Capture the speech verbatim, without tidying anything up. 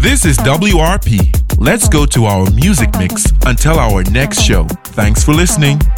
This is W R P. Let's go to our music mix until our next show. Thanks for listening.